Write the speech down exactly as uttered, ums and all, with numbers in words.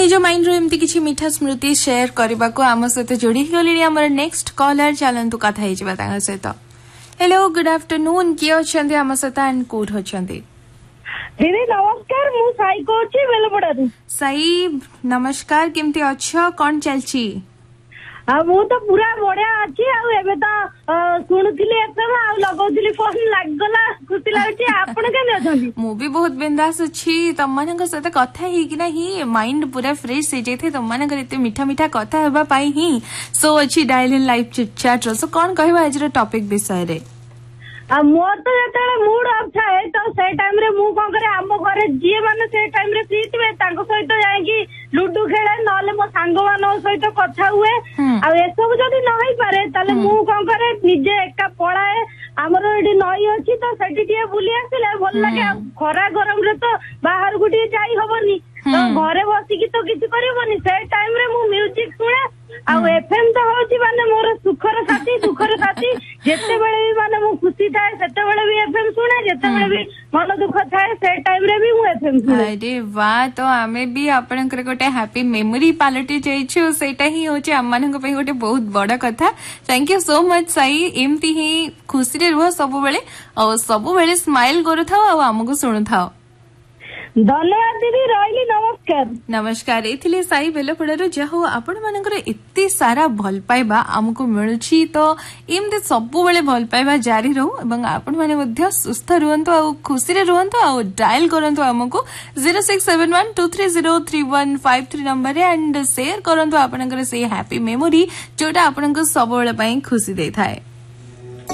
निज माइंड रो एमती किछि मीठा स्मृति शेयर करबा को आम सहित जोड़ी गली हमर नेक्स्ट कॉलर चलंतु कथा हे जबा तांग सहित। हेलो गुड आफ्टरनून किए अछंती आम सहित एंड कोड होछंती। दीदी नमस्कार मु साई को छी बेलपड़ारू। साई नमस्कार केमती अछो कोन चलची? आ मु तो पूरा बढ़िया अछि आ एबे तो सुनुथिली एफएम आ लगौथिली फोन लाग गला खुशी लागछि। आपण केने अछंती? मु भी बहुत बिंदास अछि। तमनक सहित कथा ही कि नाही माइंड पूरा फ्रेश से जेथे तमनक एते मीठा मीठा कथा हेबा पाई ही सो अछि dial in live chit chat रो। सो कोन कहबा आज रो टॉपिक विषय रे? आ मोर तो जते मूड ऑफ थाए तो से टाइम रे मु कोन करे हम घरे जे माने से टाइम रे फ्री थिबे तांको सहित जाय कि लूडो खेले नले मो सांग मानो सहित कथा हुए। आ ए सब जदी न होई पारे ताले मु कोन करे निजे एका पळाए हमरो एडी नई अछि तो सेठी टिए बुली आसिले भल लागे। खरा गरम रे तो बाहर गुटी जाई होबनी तो घरे बसी कि तो किछ करबनी। से टाइम रे मु म्यूजिक सुने आ एफएम तो होची माने मोर सुखर साथी दुखर साथी। जेते बेले भी माने मु खुशी थाए सेते बेले भी एफएम सुने जेते बेले भी मन दुख थाए से टाइम रे भी मु एफएम सुने। अरे वाह तो आमे भी आपनकर गोटे हैप्पी मेमोरी पालटी जाइछु सेटा ही होचे हम मानक पे गोटे बहुत बड़ा कथा। Thank you so much Sai एमती ही खुशी रे रहो सब बेले और सब बेले स्माइल करू थाओ और हमको सुनु थाओ। धन्यवाद दीदी रही नमस्कार। नमस्कार एथिले साई बेलपड़ारू जहो आपण मानकर एते सारा भल पाइबा हमको मिलुछि तो एमते सब बेले भल पाइबा जारी रहू एवं आपण माने मध्य सुस्थ रहंतु आ खुशी रे रहंतु आ डायल करंतु हमको zero six seven one two three zero three one five three number रे एंड शेयर करंतु आपनकर से हैप्पी मेमोरी जोटा आपनको सब बेले पई खुशी देथाय।